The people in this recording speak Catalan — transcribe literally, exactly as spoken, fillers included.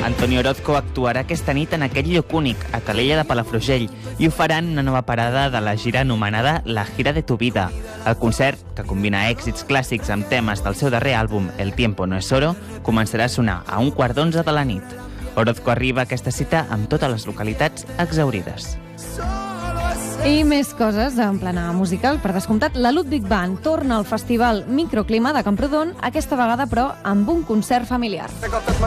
Antonio Orozco actuarà aquesta nit en aquest lloc únic, a Calella de Palafrugell, i ho farà en una nova parada de la gira anomenada La gira de tu vida. El concert, que combina èxits clàssics amb temes del seu darrer àlbum El tiempo no es oro, començarà a sonar a un quart d'onze de la nit. Orozco arriba a aquesta cita amb totes les localitats exhaurides. I més coses en plana musical. Per descomptat, la Ludwig Band torna al festival Microclima de Camprodon, aquesta vegada però amb un concert familiar.